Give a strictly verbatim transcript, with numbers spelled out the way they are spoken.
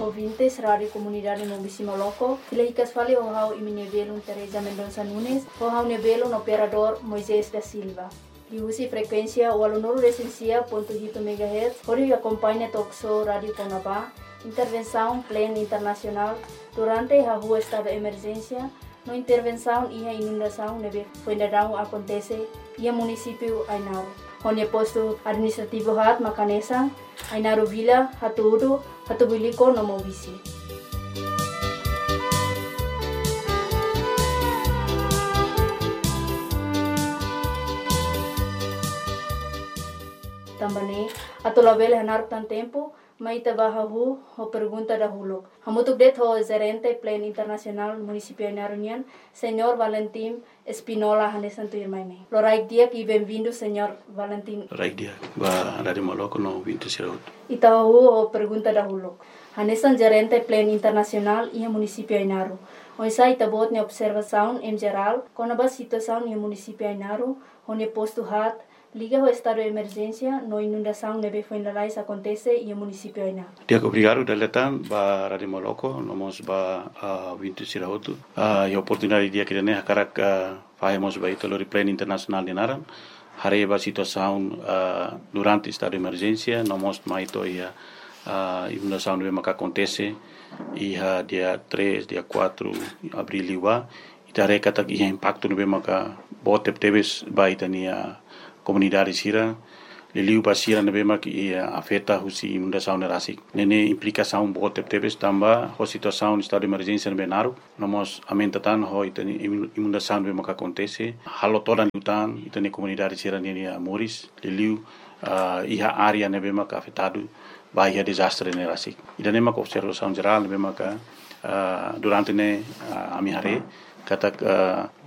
ouvintes, Rádio Comunidade Mobisi Moloco. Filahicas fali o hau iminebelo Teresa Mendonça Nunes, o hau nebelo no operador Moisés da Silva. Diusi frequência o aluno recensia ponto oito megahertz, hori acompanha Toxo Rádio Conabá, intervenção plena internacional durante a rua estado de emergência, no intervenção e a inundação neve fuendarão acontece e a município Ainaro. Onde posto administrativo hat Macanesa, Ainaro Vila, Hatuudo, Hatubiliko no Mobisi. Também, ato label hanar tan tempo, mai tabahahu ho pergunta dahulu. Hamutuk det ho gerente Plan Internacional Municipio Ainarunian, Senhor Valentim Espinola Hanesanto Irmaime. Loraik dia e bem-vindo, Senhor Valentim. Loraik dia, ba Rádio Moloco no vinte Siraut. Itahu ho pergunta dahulu. Hanesan gerente Plan Internacional e Municipio Ainaru. Oisa itabot ne observação em geral, com a situação no município Ainaru, onde posto hat liga o estado de emergência, no inundação neve fuendalais acontece e o município Ainaro. Dia obrigado da letan ba Rádio Moloco, nomos ba uh, vinte Sirautu. Uh, e oportunidade dia que ne hakarak uh, fazemos ba ito lori Plan Internacional de Naran. Hare ba situação uh, durante estado de emergência, nomos ma ito ia uh, inundação neve maka acontece e uh, dia três, dia quatro abril liwa. Itare kata ia impacto neve maka botep teves ba itania comunidade sira liliu pasira nebe mak i afeta husi inundação nerasik nene implicação bote tebes tamba ho situação estado de emergência nebe naru nomos amentatan ho itani inundação nebe mak acontece halo toda lutan itani comunidade sira nene moris liliu uh, iha área nebe mak afetado bahia desastre nerasik idane mak observação geral nebe mak uh, durante ne uh, amihare kata uh,